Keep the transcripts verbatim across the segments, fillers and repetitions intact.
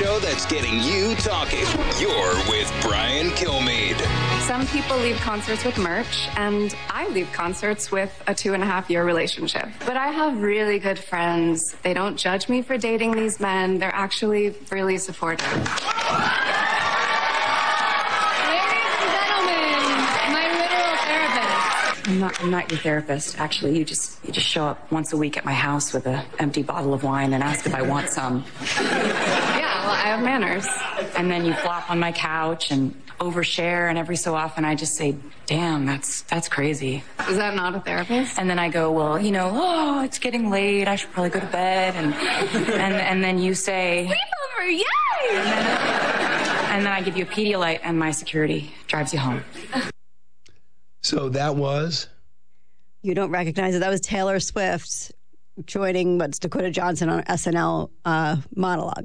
show that's getting you talking. You're with Brian Kilmeade. Some people leave concerts with merch, and I leave concerts with a two and a half year relationship. But I have really good friends. They don't judge me for dating these men. They're actually really supportive. I'm not, I'm not your therapist, actually. You just you just show up once a week at my house with an empty bottle of wine and ask if I want some. Yeah, well, I have manners. And then you flop on my couch and overshare, and every so often I just say, damn, that's that's crazy. Is that not a therapist? And then I go, well, you know, oh, it's getting late. I should probably go to bed. And and, and then you say, sleepover, yay! And then, and then I give you a Pedialyte, and my security drives you home. So that was? You don't recognize it. That was Taylor Swift joining what's Dakota Johnson on S N L uh, monologue.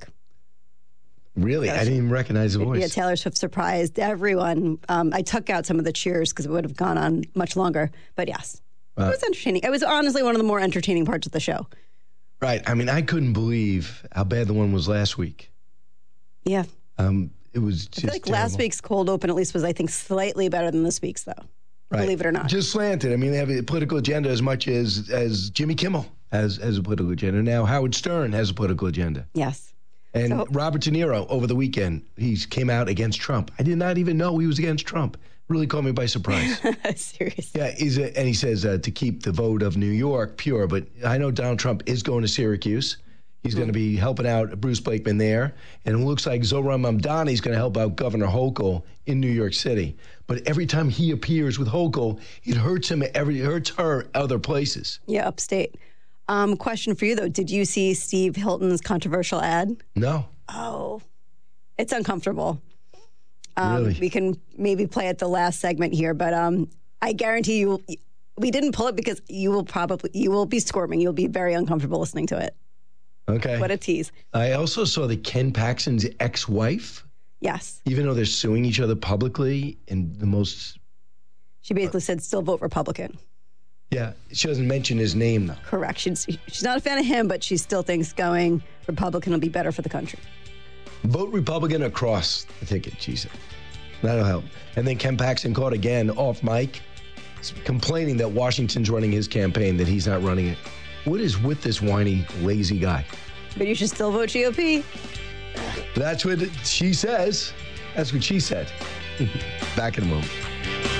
Really? I didn't even recognize the voice. Yeah, Taylor Swift surprised everyone. Um, I took out some of the cheers because it would have gone on much longer. But yes, uh, it was entertaining. It was honestly one of the more entertaining parts of the show. Right. I mean, I couldn't believe how bad the one was last week. Yeah. Um, it was just I feel like terrible. Last week's cold open at least was, I think, slightly better than this week's, though. Right. Believe it or not. Just slanted. I mean, they have a political agenda as much as, as Jimmy Kimmel has, has a political agenda. Now Howard Stern has a political agenda. Yes. And so, Robert De Niro, over the weekend, he came out against Trump. I did not even know he was against Trump. Really caught me by surprise. Seriously. Yeah, he's a, and he says uh, to keep the vote of New York pure. But I know Donald Trump is going to Syracuse. He's mm-hmm. going to be helping out Bruce Blakeman there. And it looks like Zohran Mamdani is going to help out Governor Hochul in New York City. But every time he appears with Hochul, it hurts him. Every it hurts her other places. Yeah, upstate. Um, question for you, though. Did you see Steve Hilton's controversial ad? No. Oh, it's uncomfortable. Um, really? We can maybe play at the last segment here, but um, I guarantee you, we didn't pull it because you will probably, you will be squirming. You'll be very uncomfortable listening to it. Okay. What a tease. I also saw that Ken Paxton's ex-wife, yes, even though they're suing each other publicly in the most... She basically said, still vote Republican. Yeah, she doesn't mention his name, though. Correct. She's, she's not a fan of him, but she still thinks going Republican will be better for the country. Vote Republican across the ticket, she said. That'll help. And then Ken Paxton caught again off mic, complaining that Washington's running his campaign, that he's not running it. What is with this whiny, lazy guy? But you should still vote G O P. That's what she says. That's what she said. Back in a moment.